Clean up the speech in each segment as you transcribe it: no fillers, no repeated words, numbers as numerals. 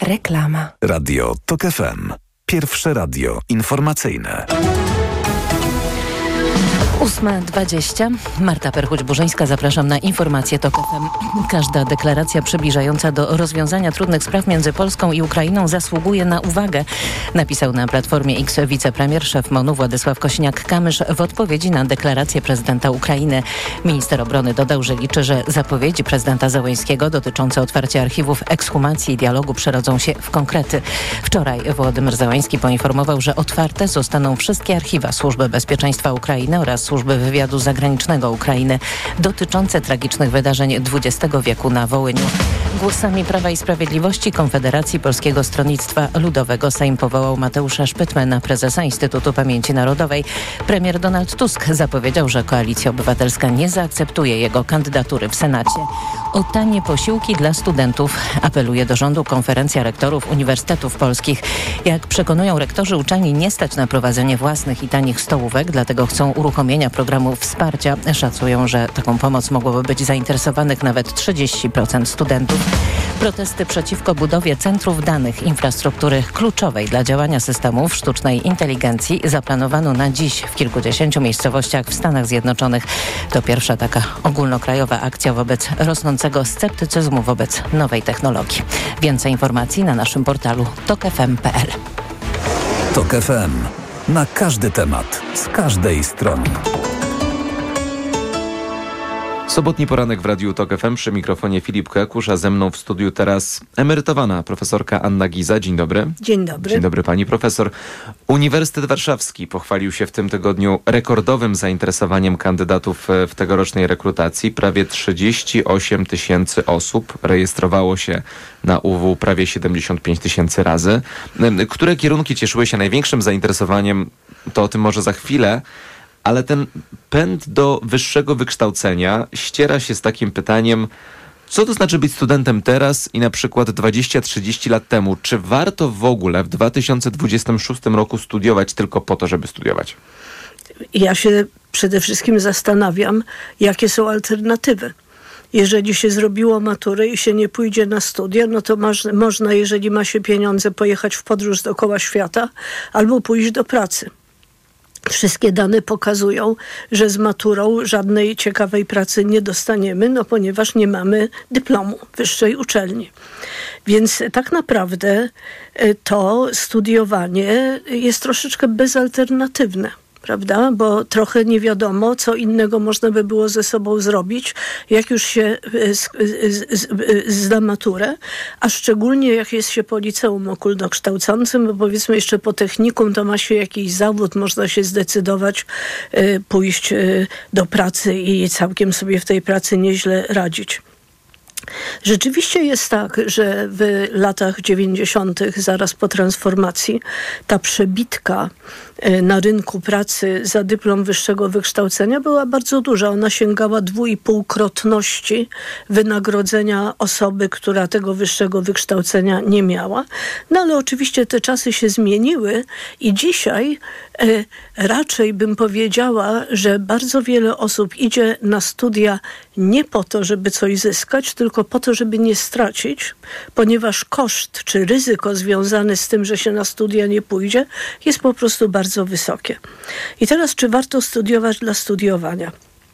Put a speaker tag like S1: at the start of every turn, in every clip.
S1: Reklama.
S2: Radio TOK FM. Pierwsze radio informacyjne.
S3: 8:20. Marta Perchuć-Burzyńska, zapraszam na informacje TOK FM. Każda deklaracja przybliżająca do rozwiązania trudnych spraw między Polską i Ukrainą zasługuje na uwagę, napisał na Platformie X wicepremier, szef MON-u Władysław Kosiniak-Kamysz w odpowiedzi na deklarację prezydenta Ukrainy. Minister obrony dodał, że liczy, że zapowiedzi prezydenta Zełeńskiego dotyczące otwarcia archiwów, ekshumacji i dialogu przerodzą się w konkrety. Wczoraj Wołodymyr Zełański poinformował, że otwarte zostaną wszystkie archiwa Służby Bezpieczeństwa Ukrainy oraz Służby Wywiadu Zagranicznego Ukrainy dotyczące tragicznych wydarzeń XX wieku na Wołyniu. Głosami Prawa i Sprawiedliwości Konfederacji Polskiego Stronnictwa Ludowego Sejm powołał Mateusza Szpytmę, prezesa Instytutu Pamięci Narodowej. Premier Donald Tusk zapowiedział, że Koalicja Obywatelska nie zaakceptuje jego kandydatury w Senacie. O tanie posiłki dla studentów apeluje do rządu Konferencja Rektorów Uniwersytetów Polskich. Jak przekonują rektorzy, uczelni nie stać na prowadzenie własnych i tanich stołówek, dlatego chcą uruchomienia programu wsparcia. Szacują, że taką pomoc mogłoby być zainteresowanych nawet 30% studentów. Protesty przeciwko budowie centrów danych infrastruktury kluczowej dla działania systemów sztucznej inteligencji zaplanowano na dziś w kilkudziesięciu miejscowościach w Stanach Zjednoczonych. To pierwsza taka ogólnokrajowa akcja wobec rosnącego sceptycyzmu wobec nowej technologii. Więcej informacji na naszym portalu tokfm.pl.
S2: TOK FM. Na każdy temat, z każdej strony.
S4: Sobotni poranek w Radiu TOK FM, przy mikrofonie Filip Kekusz, a ze mną w studiu teraz emerytowana profesorka Anna Giza. Dzień dobry.
S5: Dzień dobry.
S4: Dzień dobry pani profesor. Uniwersytet Warszawski pochwalił się w tym tygodniu rekordowym zainteresowaniem kandydatów w tegorocznej rekrutacji. Prawie 38 tysięcy osób rejestrowało się na UW prawie 75 tysięcy razy. Które kierunki cieszyły się największym zainteresowaniem, to o tym może za chwilę. Ale ten pęd do wyższego wykształcenia ściera się z takim pytaniem, co to znaczy być studentem teraz i na przykład 20-30 lat temu? Czy warto w ogóle w 2026 roku studiować tylko po to, żeby studiować?
S5: Ja się przede wszystkim zastanawiam, jakie są alternatywy. Jeżeli się zrobiło maturę i się nie pójdzie na studia, no to można, jeżeli ma się pieniądze, pojechać w podróż dookoła świata albo pójść do pracy. Wszystkie dane pokazują, że z maturą żadnej ciekawej pracy nie dostaniemy, no ponieważ nie mamy dyplomu wyższej uczelni. Więc tak naprawdę to studiowanie jest troszeczkę bezalternatywne. Prawda? Bo trochę nie wiadomo, co innego można by było ze sobą zrobić, jak już się zda maturę, a szczególnie jak jest się po liceum ogólnokształcącym, bo powiedzmy jeszcze po technikum to ma się jakiś zawód, można się zdecydować pójść do pracy i całkiem sobie w tej pracy nieźle radzić. Rzeczywiście jest tak, że w latach 90., zaraz po transformacji, ta przebitka na rynku pracy za dyplom wyższego wykształcenia była bardzo duża. Ona sięgała 2,5-krotności wynagrodzenia osoby, która tego wyższego wykształcenia nie miała. No ale oczywiście te czasy się zmieniły i dzisiaj raczej bym powiedziała, że bardzo wiele osób idzie na studia nie po to, żeby coś zyskać, tylko po to, żeby nie stracić, ponieważ koszt czy ryzyko związane z tym, że się na studia nie pójdzie, jest po prostu bardzo wysokie. I teraz, czy warto studiować dla studiowania?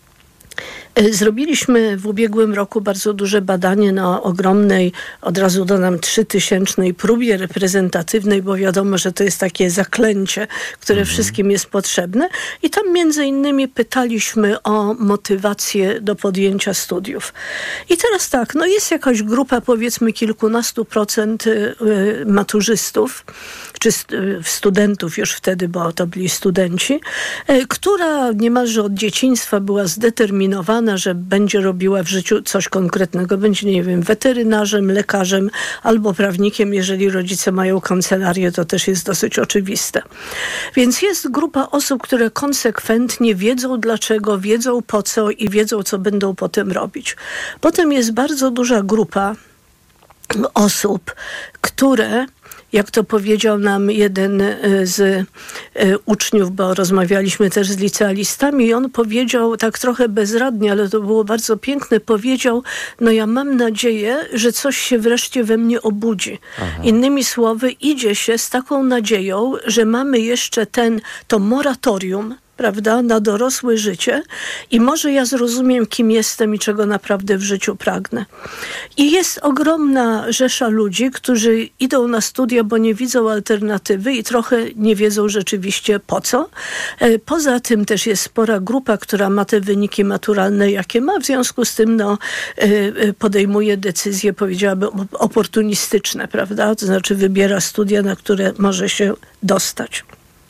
S5: Zrobiliśmy w ubiegłym roku bardzo duże badanie na ogromnej, od razu dodam 3000 próbie reprezentatywnej, bo wiadomo, że to jest takie zaklęcie, które wszystkim jest potrzebne. I tam między innymi pytaliśmy o motywację do podjęcia studiów. I teraz tak, no jest jakaś grupa powiedzmy kilkunastu procent maturzystów, czy studentów już wtedy, bo to byli studenci, która niemalże od dzieciństwa była zdeterminowana, że będzie robiła w życiu coś konkretnego. Będzie, nie wiem, weterynarzem, lekarzem albo prawnikiem. Jeżeli rodzice mają kancelarię, to też jest dosyć oczywiste. Więc jest grupa osób, które konsekwentnie wiedzą dlaczego, wiedzą po co i wiedzą, co będą potem robić. Potem jest bardzo duża grupa osób, które jak to powiedział nam jeden z uczniów, bo rozmawialiśmy też z licealistami i on powiedział tak trochę bezradnie, ale to było bardzo piękne, powiedział, no ja mam nadzieję, że coś się wreszcie we mnie obudzi. Aha. Innymi słowy, idzie się z taką nadzieją, że mamy jeszcze to moratorium, prawda, na dorosłe życie i może ja zrozumiem, kim jestem i czego naprawdę w życiu pragnę. I jest ogromna rzesza ludzi, którzy idą na studia, bo nie widzą alternatywy i trochę nie wiedzą rzeczywiście po co. Poza tym też jest spora grupa, która ma te wyniki maturalne, jakie ma, w związku z tym podejmuje decyzje, powiedziałabym, oportunistyczne, prawda, to znaczy wybiera studia, na które może się dostać.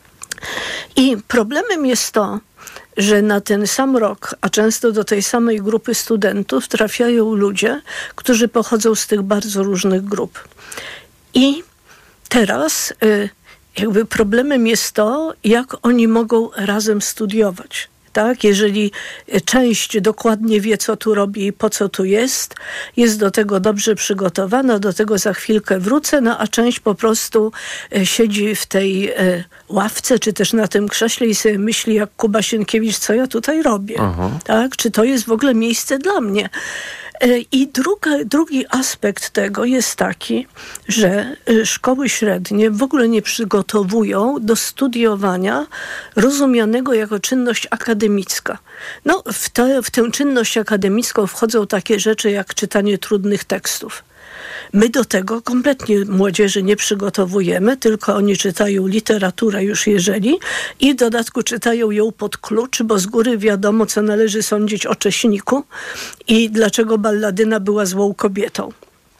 S5: I problemem jest to, że na ten sam rok, a często do tej samej grupy studentów trafiają ludzie, którzy pochodzą z tych bardzo różnych grup. I teraz jakby problemem jest to, jak oni mogą razem studiować. Tak? Jeżeli część dokładnie wie, co tu robi i po co tu jest do tego dobrze przygotowana, do tego za chwilkę wrócę, a część po prostu siedzi w tej ławce, czy też na tym krześle i sobie myśli jak Kuba Sienkiewicz, co ja tutaj robię. Tak? Czy to jest w ogóle miejsce dla mnie? I drugi aspekt tego jest taki, że szkoły średnie w ogóle nie przygotowują do studiowania rozumianego jako czynność akademicka. No, w tę czynność akademicką wchodzą takie rzeczy jak czytanie trudnych tekstów. My do tego kompletnie młodzieży nie przygotowujemy, tylko oni czytają literaturę już jeżeli i w dodatku czytają ją pod klucz, bo z góry wiadomo, co należy sądzić o Cześniku i dlaczego balladyna była złą kobietą.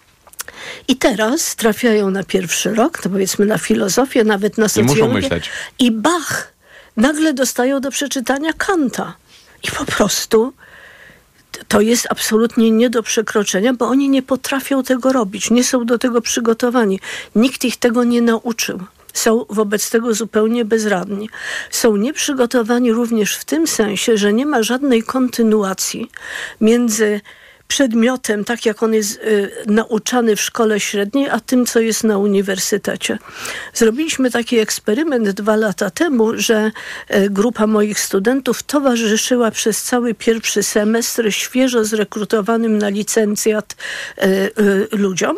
S5: I teraz trafiają na pierwszy rok, to powiedzmy na filozofię, nawet na socjologię.
S4: I muszą myśleć.
S5: I bach! Nagle dostają do przeczytania Kanta. I po prostu to jest absolutnie nie do przekroczenia, bo oni nie potrafią tego robić, nie są do tego przygotowani. Nikt ich tego nie nauczył. Są wobec tego zupełnie bezradni. Są nieprzygotowani również w tym sensie, że nie ma żadnej kontynuacji między przedmiotem, tak jak on jest nauczany w szkole średniej, a tym, co jest na uniwersytecie. Zrobiliśmy taki eksperyment 2 lata temu, że grupa moich studentów towarzyszyła przez cały pierwszy semestr świeżo zrekrutowanym na licencjat ludziom.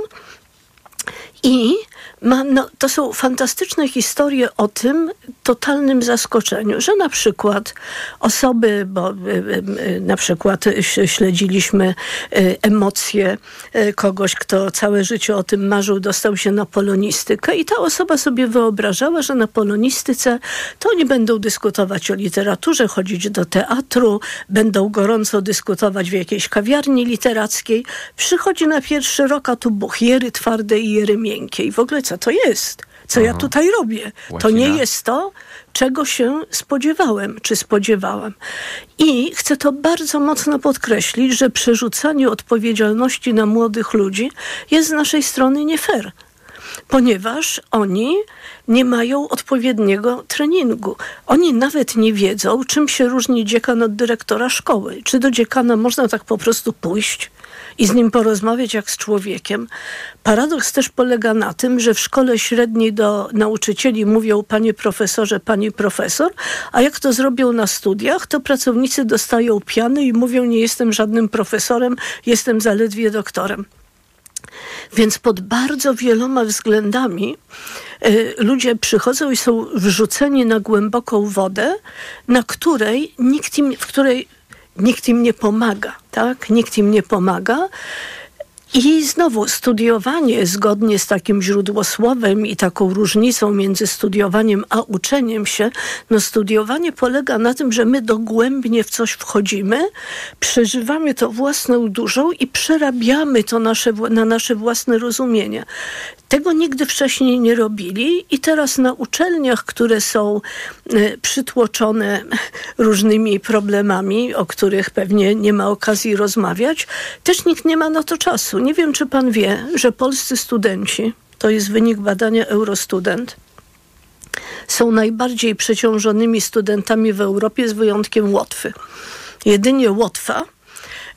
S5: I to są fantastyczne historie o tym totalnym zaskoczeniu, że na przykład osoby, bo na przykład śledziliśmy emocje kogoś, kto całe życie o tym marzył, dostał się na polonistykę i ta osoba sobie wyobrażała, że na polonistyce to oni będą dyskutować o literaturze, chodzić do teatru, będą gorąco dyskutować w jakiejś kawiarni literackiej. Przychodzi na pierwszy rok, a tu buchiery twarde i jery miękkie. I w ogóle co to jest? Co ja tutaj robię?
S4: Łacina.
S5: To nie jest to, czego się spodziewałem, czy spodziewałam. I chcę to bardzo mocno podkreślić, że przerzucanie odpowiedzialności na młodych ludzi jest z naszej strony nie fair. Ponieważ oni nie mają odpowiedniego treningu. Oni nawet nie wiedzą, czym się różni dziekan od dyrektora szkoły. Czy do dziekana można tak po prostu pójść i z nim porozmawiać jak z człowiekiem. Paradoks też polega na tym, że w szkole średniej do nauczycieli mówią panie profesorze, pani profesor, a jak to zrobią na studiach, to pracownicy dostają piany i mówią, nie jestem żadnym profesorem, jestem zaledwie doktorem. Więc pod bardzo wieloma względami ludzie przychodzą i są wrzuceni na głęboką wodę, w której nikt im nie pomaga, tak? Nikt im nie pomaga. I znowu studiowanie zgodnie z takim źródłosłowem i taką różnicą między studiowaniem a uczeniem się, studiowanie polega na tym, że my dogłębnie w coś wchodzimy, przeżywamy to własną duszą i przerabiamy to na nasze własne rozumienie. Tego nigdy wcześniej nie robili i teraz na uczelniach, które są przytłoczone różnymi problemami, o których pewnie nie ma okazji rozmawiać, też nikt nie ma na to czasu. Nie wiem, czy pan wie, że polscy studenci, to jest wynik badania Eurostudent, są najbardziej przeciążonymi studentami w Europie z wyjątkiem Łotwy. Jedynie Łotwa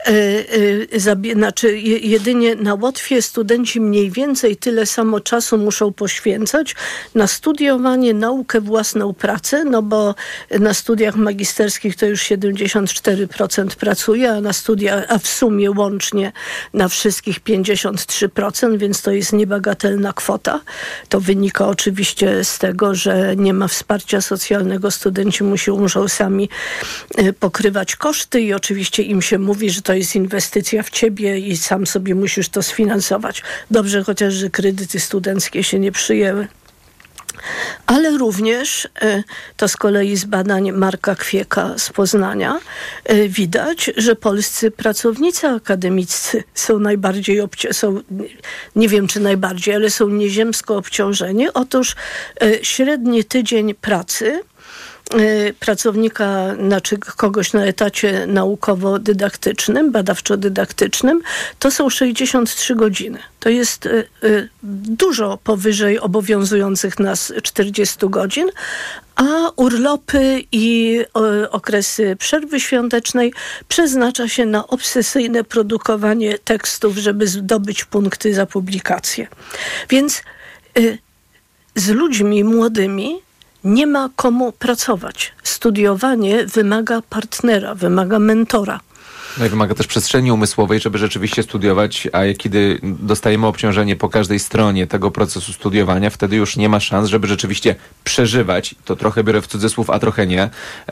S5: jedynie na Łotwie studenci mniej więcej tyle samo czasu muszą poświęcać na studiowanie, naukę, własną pracę, no bo na studiach magisterskich to już 74% pracuje, a w sumie łącznie na wszystkich 53%, więc to jest niebagatelna kwota. To wynika oczywiście z tego, że nie ma wsparcia socjalnego. Studenci muszą sami pokrywać koszty i oczywiście im się mówi, że to jest inwestycja w ciebie i sam sobie musisz to sfinansować. Dobrze chociaż, że kredyty studenckie się nie przyjęły. Ale również, to z kolei z badań Marka Kwieka z Poznania, widać, że polscy pracownicy akademiccy są najbardziej, nie wiem czy najbardziej, ale są nieziemsko obciążeni. Otóż średni tydzień pracy pracownika, znaczy kogoś na etacie naukowo-dydaktycznym, badawczo-dydaktycznym, to są 63 godziny. To jest dużo powyżej obowiązujących nas 40 godzin, a urlopy i okresy przerwy świątecznej przeznacza się na obsesyjne produkowanie tekstów, żeby zdobyć punkty za publikację. Więc z ludźmi młodymi nie ma komu pracować. Studiowanie wymaga partnera, wymaga mentora.
S4: No i wymaga też przestrzeni umysłowej, żeby rzeczywiście studiować, a kiedy dostajemy obciążenie po każdej stronie tego procesu studiowania, wtedy już nie ma szans, żeby rzeczywiście przeżywać, to trochę biorę w cudzysłów, a trochę nie,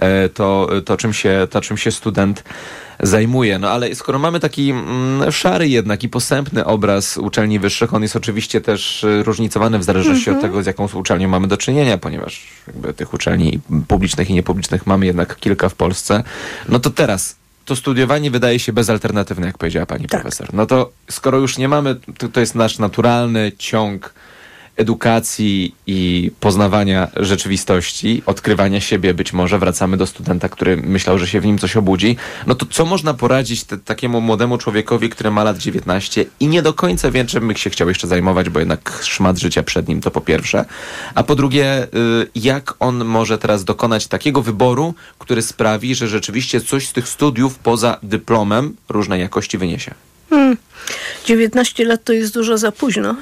S4: czym się student zajmuje. No ale skoro mamy taki szary jednak i posępny obraz uczelni wyższych, on jest oczywiście też różnicowany w zależności od tego, z jaką uczelnią mamy do czynienia, ponieważ jakby tych uczelni publicznych i niepublicznych mamy jednak kilka w Polsce. No to teraz to studiowanie wydaje się bezalternatywne, jak powiedziała pani profesor. No to skoro już nie mamy, to jest nasz naturalny ciąg edukacji i poznawania rzeczywistości, odkrywania siebie być może, wracamy do studenta, który myślał, że się w nim coś obudzi, no to co można poradzić takiemu młodemu człowiekowi, który ma lat 19 i nie do końca wie, czym by się chciał jeszcze zajmować, bo jednak szmat życia przed nim, to po pierwsze. A po drugie, jak on może teraz dokonać takiego wyboru, który sprawi, że rzeczywiście coś z tych studiów poza dyplomem różnej jakości wyniesie?
S5: 19 lat to jest dużo za późno.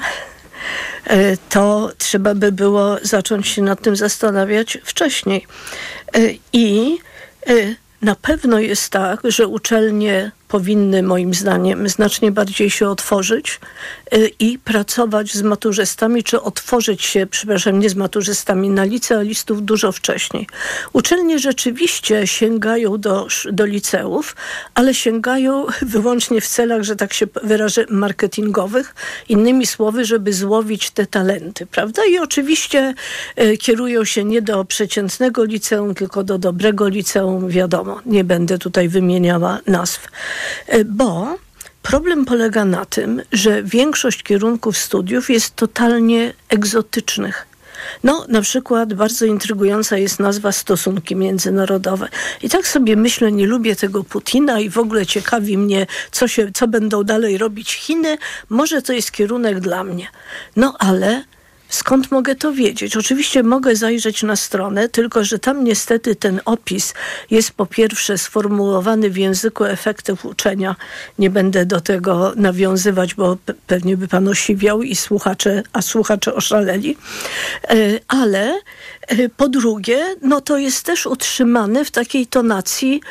S5: To trzeba by było zacząć się nad tym zastanawiać wcześniej. I na pewno jest tak, że uczelnie powinny moim zdaniem znacznie bardziej się otworzyć i pracować z maturzystami, czy otworzyć się, nie z maturzystami, na licealistów dużo wcześniej. Uczelnie rzeczywiście sięgają do liceów, ale sięgają wyłącznie w celach, że tak się wyrażę, marketingowych. Innymi słowy, żeby złowić te talenty, prawda? I oczywiście kierują się nie do przeciętnego liceum, tylko do dobrego liceum, wiadomo. Nie będę tutaj wymieniała nazw. Bo problem polega na tym, że większość kierunków studiów jest totalnie egzotycznych. No, na przykład bardzo intrygująca jest nazwa stosunki międzynarodowe. I tak sobie myślę, nie lubię tego Putina i w ogóle ciekawi mnie, co będą dalej robić Chiny. Może to jest kierunek dla mnie. No, ale skąd mogę to wiedzieć? Oczywiście mogę zajrzeć na stronę, tylko że tam niestety ten opis jest po pierwsze sformułowany w języku efektów uczenia. Nie będę do tego nawiązywać, bo pewnie by pan osiwiał i słuchacze oszaleli. Ale po drugie, no to jest też utrzymane w takiej tonacji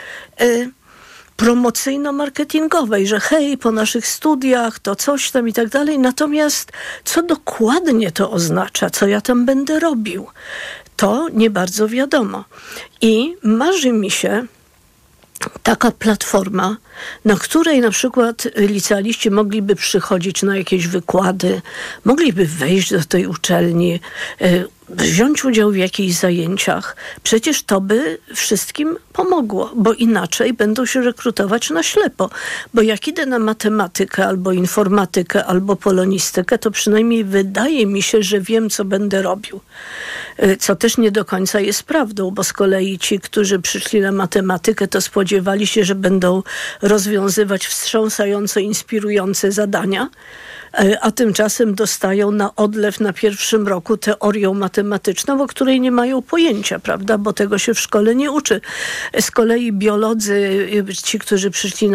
S5: promocyjno-marketingowej, że hej, po naszych studiach to coś tam i tak dalej. Natomiast co dokładnie to oznacza, co ja tam będę robił, to nie bardzo wiadomo. I marzy mi się taka platforma, na której na przykład licealiści mogliby przychodzić na jakieś wykłady, mogliby wejść do tej uczelni, wziąć udział w jakichś zajęciach. Przecież to by wszystkim pomogło, bo inaczej będą się rekrutować na ślepo. Bo jak idę na matematykę, albo informatykę, albo polonistykę, to przynajmniej wydaje mi się, że wiem, co będę robił. Co też nie do końca jest prawdą, bo z kolei ci, którzy przyszli na matematykę, to spodziewali się, że będą rozwiązywać wstrząsająco inspirujące zadania, a tymczasem dostają na odlew na pierwszym roku teorią matematyczną, o której nie mają pojęcia, prawda, bo tego się w szkole nie uczy. Z kolei biolodzy, ci, którzy przyszli